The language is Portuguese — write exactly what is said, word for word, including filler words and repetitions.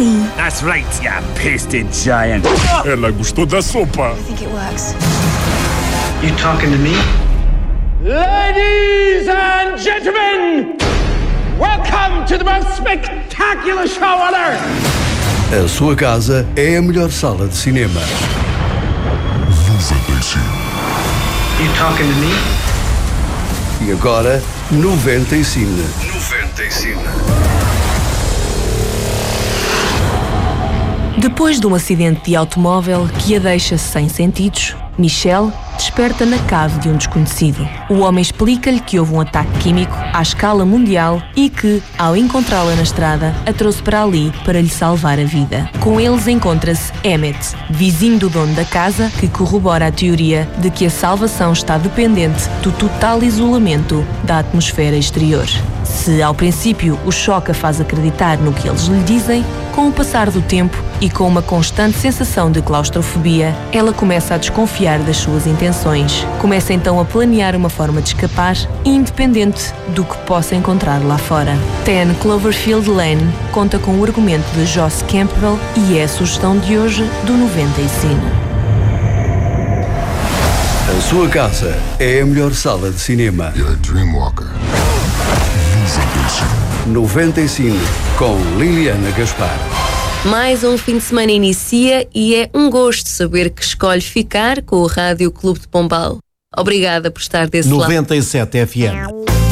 me. That's right, you pasted giant. Ela gostou da sopa. I think it works. You talking to me? Ladies and gentlemen, welcome to the most spectacular show on earth. A sua casa é a melhor sala de cinema. noventa e cinco. You talking to me? E agora, noventa e cinco. noventa e cinco. Depois de um acidente de automóvel que a deixa sem sentidos, Michelle desperta na cave de um desconhecido. O homem explica-lhe que houve um ataque químico à escala mundial e que, ao encontrá-la na estrada, a trouxe para ali para lhe salvar a vida. Com eles encontra-se Emmett, vizinho do dono da casa, que corrobora a teoria de que a salvação está dependente do total isolamento da atmosfera exterior. Se, ao princípio, o choque a faz acreditar no que eles lhe dizem, com o passar do tempo e com uma constante sensação de claustrofobia, ela começa a desconfiar das suas intenções. Começa então a planear uma forma de escapar, independente do que possa encontrar lá fora. Ten Cloverfield Lane conta com o argumento de Joss Campbell e é a sugestão de hoje do noventa e cinco. A sua casa é a melhor sala de cinema. You're a dreamwalker. noventa e cinco, com Liliana Gaspar. Mais um fim de semana inicia e é um gosto saber que escolhe ficar com o Rádio Clube de Pombal. Obrigada por estar desse lado. noventa e sete F M.